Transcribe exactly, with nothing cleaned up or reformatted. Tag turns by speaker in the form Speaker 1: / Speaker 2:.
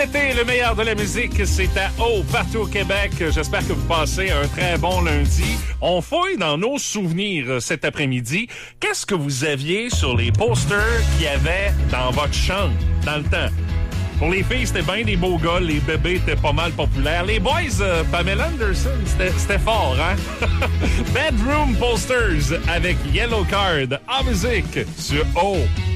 Speaker 1: été, le meilleur de la musique, c'est à O, partout au Québec. J'espère que vous passez un très bon lundi. On fouille dans nos souvenirs cet après-midi. Qu'est-ce que vous aviez sur les posters qu'il y avait dans votre chambre dans le temps? Pour les filles, c'était bien des beaux gars. Les bébés étaient pas mal populaires. Les boys, euh, Pamela Anderson, c'était, c'était fort, hein? Bedroom Posters avec Yellow Card en musique sur O.